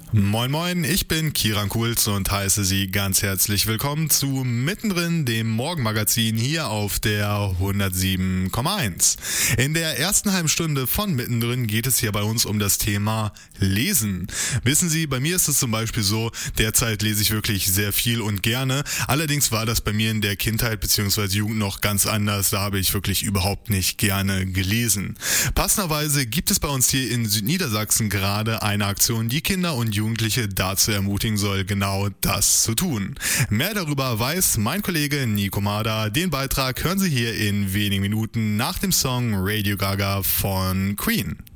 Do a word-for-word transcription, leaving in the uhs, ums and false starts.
Moin moin, ich bin Kieran Kulz und heiße Sie ganz herzlich willkommen zu Mittendrin, dem Morgenmagazin hier auf der hundertsieben Komma eins. In der ersten halben Stunde von Mittendrin geht es hier bei uns um das Thema Lesen. Wissen Sie, bei mir ist es zum Beispiel so, derzeit lese ich wirklich sehr viel und gerne. Allerdings war das bei mir in der Kindheit bzw. Jugend noch ganz anders. Da habe ich wirklich überhaupt nicht gerne gelesen. Passenderweise gibt es bei uns hier in Südniedersachsen gerade eine Aktion, die Kinder und Jugendliche dazu ermutigen soll, genau das zu tun. Mehr darüber weiß mein Kollege Nico Mada. Den Beitrag hören Sie hier in wenigen Minuten nach dem Song Radio Gaga von Queen.